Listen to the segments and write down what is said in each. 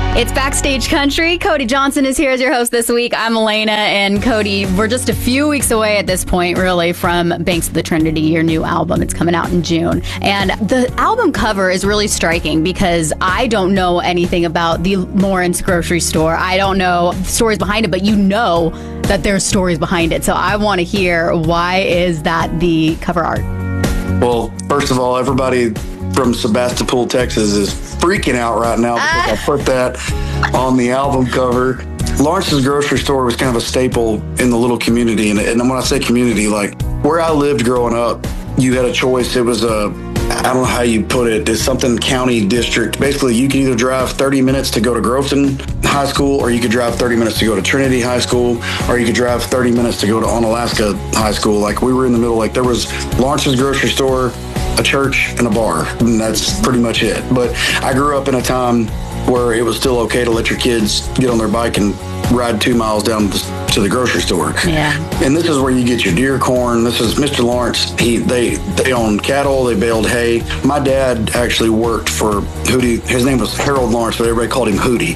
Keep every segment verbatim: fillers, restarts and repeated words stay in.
It's Backstage Country. Cody Johnson is here as your host this week. I'm Elena, and Cody, we're just a few weeks away at this point, really, from Banks of the Trinity, your new album. It's coming out in June. And the album cover is really striking because I don't know anything about the Lawrence grocery store. I don't know stories behind it, but you know that there's stories behind it. So I want to hear, why is that the cover art? Well, first of all, everybody from Sebastopol, Texas is freaking out right now because ah. I put that on the album cover. Lawrence's grocery store was kind of a staple in the little community. And, and when I say community, like where I lived growing up, you had a choice. It was a, I don't know how you put it, it's something county district. Basically, you could either drive thirty minutes to go to Groveton High School, or you could drive thirty minutes to go to Trinity High School, or you could drive thirty minutes to go to Onalaska High School. Like we were in the middle, like there was Lawrence's grocery store, a church, and a bar, and that's pretty much it. But I grew up in a time where it was still okay to let your kids get on their bike and ride two miles down to the grocery store. Yeah. And this is where you get your deer corn. This is Mister Lawrence. He they they owned cattle. They baled hay. My dad actually worked for Hootie. His name was Harold Lawrence, but everybody called him Hootie.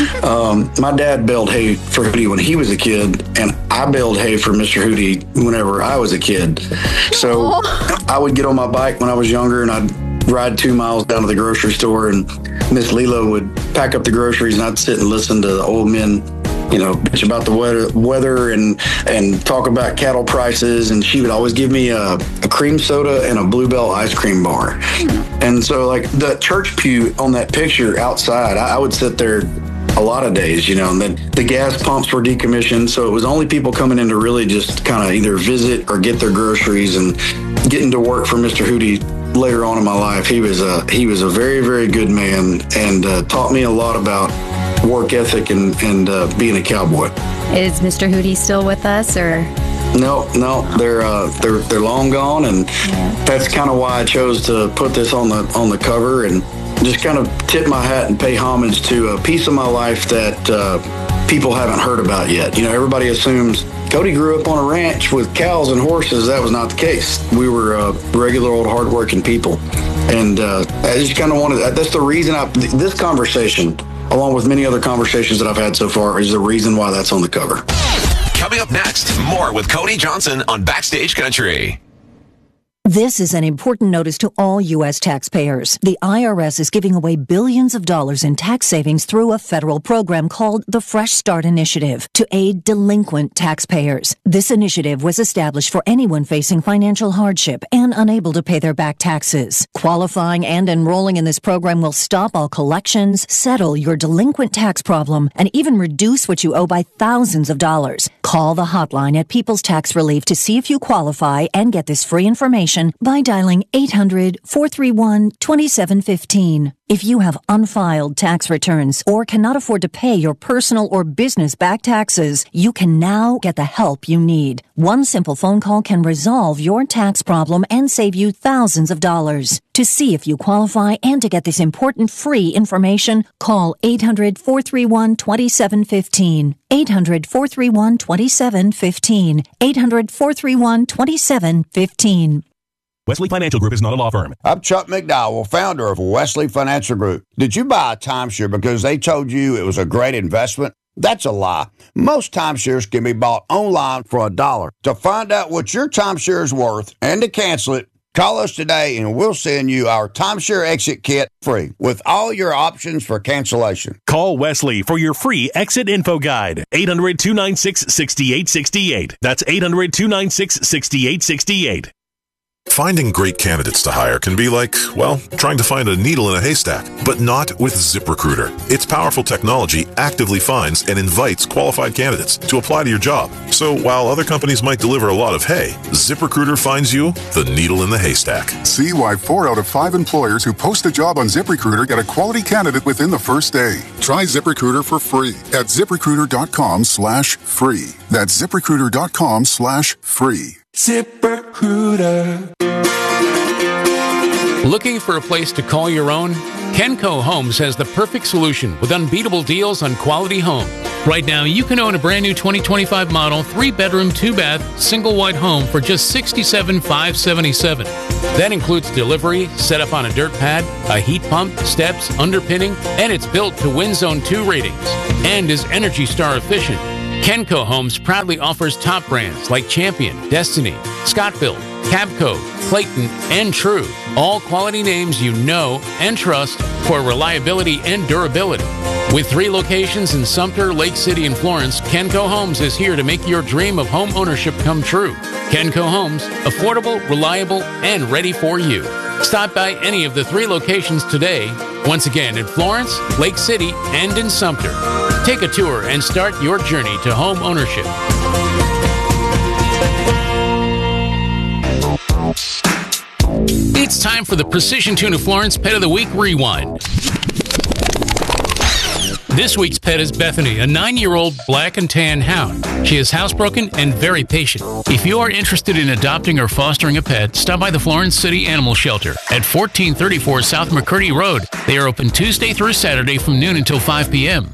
Um, my dad baled hay for Hootie when he was a kid, and I baled hay for Mister Hootie whenever I was a kid. So oh. I would get on my bike when I was younger, and I'd ride two miles down to the grocery store, and Miss Lila would pack up the groceries, and I'd sit and listen to the old men, you know, bitch about the weather, weather and and talk about cattle prices. And she would always give me a, a cream soda and a Bluebell ice cream bar. And so, like, the church pew on that picture outside, I, I would sit there a lot of days, you know, and then the gas pumps were decommissioned. So it was only people coming in to really just kind of either visit or get their groceries. And getting to work for Mister Hootie later on in my life, he was a, he was a very, very good man, and uh, taught me a lot about work ethic and, and uh, being a cowboy. Is Mister Hootie still with us, or? No, no, they're uh, they're they're long gone, and yeah. That's kind of why I chose to put this on the on the cover and just kind of tip my hat and pay homage to a piece of my life that uh, people haven't heard about yet. You know, everybody assumes Cody grew up on a ranch with cows and horses. That was not the case. We were uh, regular old hardworking people, and uh, I just kind of wanted. That's the reason I this conversation, along with many other conversations that I've had so far, is the reason why that's on the cover. Coming up next, more with Cody Johnson on Backstage Country. This is an important notice to all U S taxpayers. The I R S is giving away billions of dollars in tax savings through a federal program called the Fresh Start Initiative to aid delinquent taxpayers. This initiative was established for anyone facing financial hardship and unable to pay their back taxes. Qualifying and enrolling in this program will stop all collections, settle your delinquent tax problem, and even reduce what you owe by thousands of dollars. Call the hotline at People's Tax Relief to see if you qualify and get this free information by dialing eight hundred, four three one, two seven one five. If you have unfiled tax returns or cannot afford to pay your personal or business back taxes, you can now get the help you need. One simple phone call can resolve your tax problem and save you thousands of dollars. To see if you qualify and to get this important free information, call eight hundred, four three one, two seven one five. eight hundred, four three one, two seven one five. eight hundred, four three one, two seven one five. Wesley Financial Group is not a law firm. I'm Chuck McDowell, founder of Wesley Financial Group. Did you buy a timeshare because they told you it was a great investment? That's a lie. Most timeshares can be bought online for a dollar. To find out what your timeshare is worth and to cancel it, call us today and we'll send you our timeshare exit kit free with all your options for cancellation. Call Wesley for your free exit info guide. eight hundred, two nine six, six eight six eight. That's eight hundred, two nine six, six eight six eight. Finding great candidates to hire can be like, well, trying to find a needle in a haystack, but not with ZipRecruiter. Its powerful technology actively finds and invites qualified candidates to apply to your job. So while other companies might deliver a lot of hay, ZipRecruiter finds you the needle in the haystack. See why four out of five employers who post a job on ZipRecruiter get a quality candidate within the first day. Try ZipRecruiter for free at ZipRecruiter.com slash free. That's ZipRecruiter.com slash free. ZipRecruiter. Looking for a place to call your own? Kenco Homes has the perfect solution with unbeatable deals on quality homes. Right now, you can own a brand new twenty twenty-five model, three bedroom, two bath, single wide home for just sixty-seven thousand five hundred seventy-seven dollars. That includes delivery, setup on a dirt pad, a heat pump, steps, underpinning, and it's built to Wind Zone two ratings and is Energy Star efficient. Kenco Homes proudly offers top brands like Champion, Destiny, Scott-Built, Cabco, Clayton, and True. All quality names you know and trust for reliability and durability. With three locations in Sumter, Lake City, and Florence, Kenco Homes is here to make your dream of home ownership come true. Kenco Homes, affordable, reliable, and ready for you. Stop by any of the three locations today. Once again, in Florence, Lake City, and in Sumter. Take a tour and start your journey to home ownership. It's time for the Precision Tuna Florence Pet of the Week Rewind. This week's pet is Bethany, a nine-year-old black and tan hound. She is housebroken and very patient. If you are interested in adopting or fostering a pet, stop by the Florence City Animal Shelter at fourteen thirty-four South McCurdy Road. They are open Tuesday through Saturday from noon until five p.m.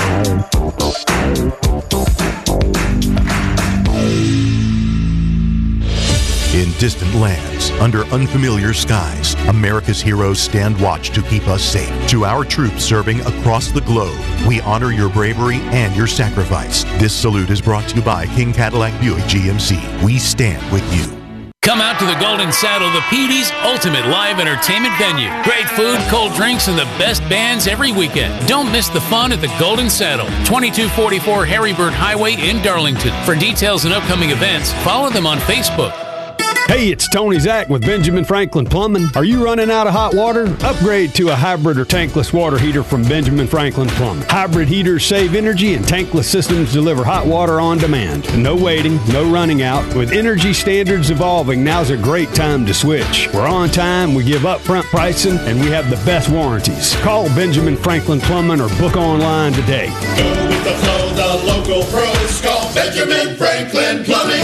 In distant lands, under unfamiliar skies, America's heroes stand watch to keep us safe. To our troops serving across the globe, we honor your bravery and your sacrifice. This salute is brought to you by King Cadillac Buick G M C. We stand with you. Come out to the Golden Saddle, the P D's ultimate live entertainment venue. Great food, cold drinks, and the best bands every weekend. Don't miss the fun at the Golden Saddle, twenty-two forty-four Harrybird Highway in Darlington. For details and upcoming events, follow them on Facebook. Hey, it's Tony Zach with Benjamin Franklin Plumbing. Are you running out of hot water? Upgrade to a hybrid or tankless water heater from Benjamin Franklin Plumbing. Hybrid heaters save energy and tankless systems deliver hot water on demand. No waiting, no running out. With energy standards evolving, now's a great time to switch. We're on time, we give upfront pricing, and we have the best warranties. Call Benjamin Franklin Plumbing or book online today. Go with the flow, the local pros. Call Benjamin Franklin Plumbing.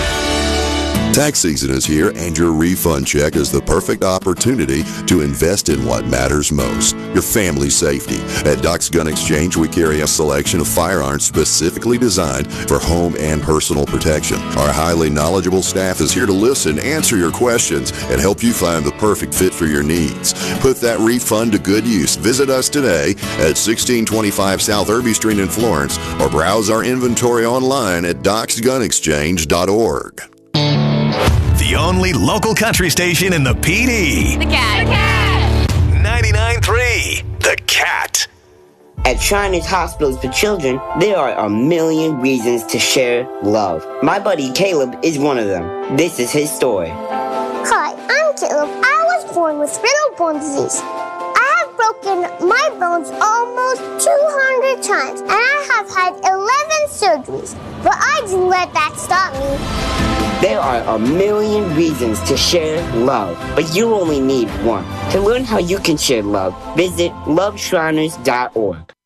Tax season is here, and your refund check is the perfect opportunity to invest in what matters most, your family's safety. At Doc's Gun Exchange, we carry a selection of firearms specifically designed for home and personal protection. Our highly knowledgeable staff is here to listen, answer your questions, and help you find the perfect fit for your needs. Put that refund to good use. Visit us today at sixteen twenty-five South Irby Street in Florence, or browse our inventory online at docs gun exchange dot org. The only local country station in the P D. The Cat. The Cat. ninety-nine point three. The Cat. At Shriners Hospitals for Children, there are a million reasons to share love. My buddy Caleb is one of them. This is his story. Hi, I'm Caleb. I was born with brittle bone disease. I have broken my bones almost two hundred times, and I have had eleven surgeries. But I didn't let that stop me. There are a million reasons to share love, but you only need one. To learn how you can share love, visit love shriners dot org.